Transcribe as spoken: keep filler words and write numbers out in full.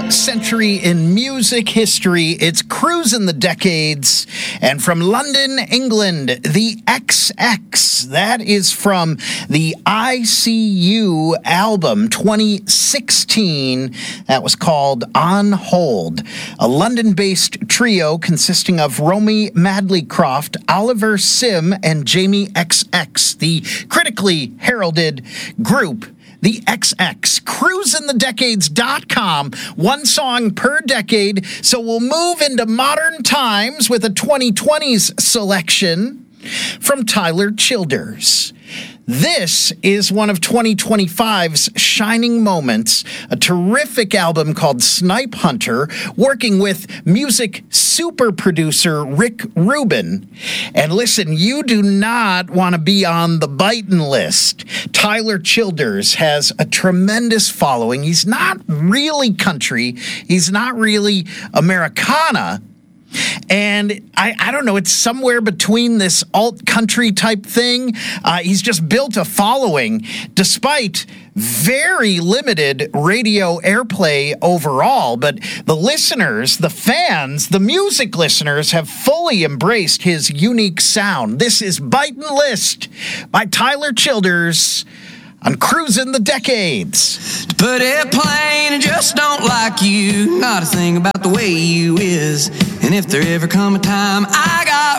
Century in music history. It's Cruising the Decades. And from London, England, the X X. That is from the I C U album twenty sixteen. That was called On Hold. A London-based trio consisting of Romy Madleycroft, Oliver Sim, and Jamie X X. The critically heralded group, the X X, cruising the decades dot com, one song per decade. So we'll move into modern times with a twenty twenties selection from Tyler Childers. This is one of twenty twenty-five's shining moments, a terrific album called Snipe Hunter, working with music super producer Rick Rubin. And listen, you do not want to be on the biting list. Tyler Childers has a tremendous following. He's not really country. He's not really Americana. And I, I don't know, it's somewhere between this alt-country type thing. Uh, he's just built a following despite very limited radio airplay overall. But the listeners, the fans, the music listeners have fully embraced his unique sound. This is Bitin' List by Tyler Childers on Cruising the Decades. To put it plain, I just don't like you. Not a thing about the way you is. And if there ever come a time I got